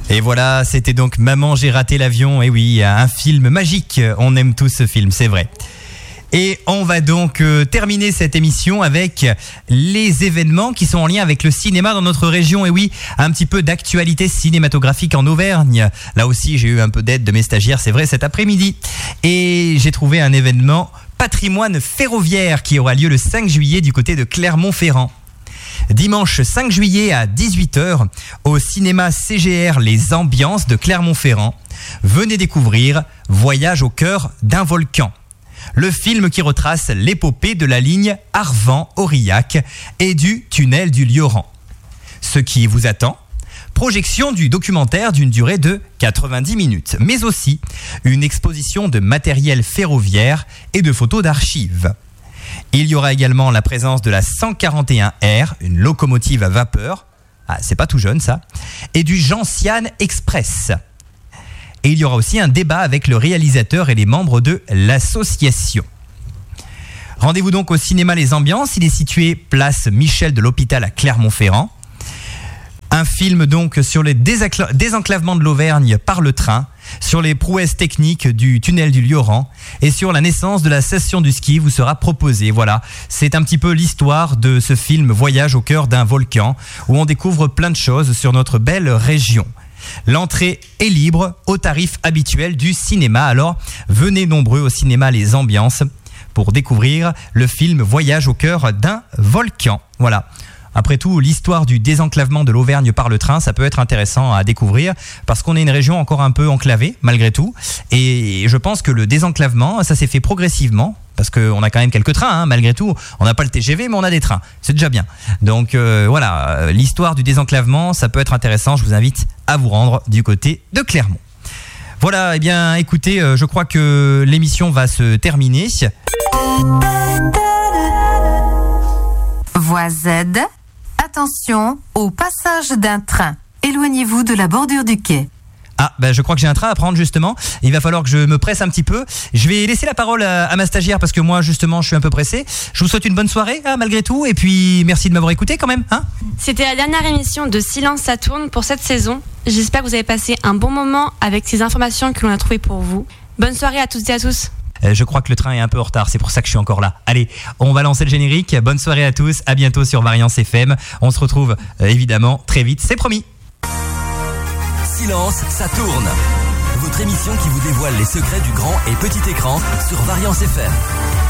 Et voilà, c'était donc Maman, j'ai raté l'avion. Et oui, un film magique. On aime tous ce film, c'est vrai. Et on va donc terminer cette émission avec les événements qui sont en lien avec le cinéma dans notre région. Et oui, un petit peu d'actualité cinématographique en Auvergne. Là aussi, j'ai eu un peu d'aide de mes stagiaires, c'est vrai, cet après-midi. Et j'ai trouvé un événement patrimoine ferroviaire qui aura lieu le 5 juillet du côté de Clermont-Ferrand. Dimanche 5 juillet à 18h, au cinéma CGR Les Ambiances de Clermont-Ferrand, venez découvrir Voyage au cœur d'un volcan. Le film qui retrace l'épopée de la ligne Arvan-Aurillac et du tunnel du Lioran. Ce qui vous attend, projection du documentaire d'une durée de 90 minutes, mais aussi une exposition de matériel ferroviaire et de photos d'archives. Il y aura également la présence de la 141R, une locomotive à vapeur, c'est pas tout jeune ça, et du Gentiane Express. Et il y aura aussi un débat avec le réalisateur et les membres de l'association. Rendez-vous donc au cinéma Les Ambiances, il est situé place Michel de l'Hôpital à Clermont-Ferrand. Un film donc sur les désenclavements de l'Auvergne par le train, sur les prouesses techniques du tunnel du Lioran et sur la naissance de la station du ski vous sera proposé. Voilà, c'est un petit peu l'histoire de ce film Voyage au cœur d'un volcan où on découvre plein de choses sur notre belle région. L'entrée est libre au tarif habituel du cinéma. Alors, venez nombreux au cinéma Les Ambiances pour découvrir le film Voyage au cœur d'un volcan. Voilà. Après tout, l'histoire du désenclavement de l'Auvergne par le train, ça peut être intéressant à découvrir parce qu'on est une région encore un peu enclavée, malgré tout. Et je pense que le désenclavement, ça s'est fait progressivement parce qu'on a quand même quelques trains, malgré tout. On n'a pas le TGV, mais on a des trains. C'est déjà bien. Donc voilà, l'histoire du désenclavement, ça peut être intéressant. Je vous invite à vous rendre du côté de Clermont. Voilà, eh bien, écoutez, je crois que l'émission va se terminer. Voie Z. Attention au passage d'un train. Éloignez-vous de la bordure du quai. Je crois que j'ai un train à prendre justement. Il va falloir que je me presse un petit peu. Je vais laisser la parole à ma stagiaire parce que moi justement je suis un peu pressé. Je vous souhaite une bonne soirée malgré tout et puis merci de m'avoir écouté quand même. C'était la dernière émission de Silence ça tourne pour cette saison. J'espère que vous avez passé un bon moment avec ces informations que l'on a trouvées pour vous. Bonne soirée à toutes et à tous. Je crois que le train est un peu en retard, c'est pour ça que je suis encore là. Allez, on va lancer le générique. Bonne soirée à tous, à bientôt sur Variance FM. On se retrouve évidemment très vite, c'est promis. Silence, ça tourne. Votre émission qui vous dévoile les secrets du grand et petit écran sur Variance FM.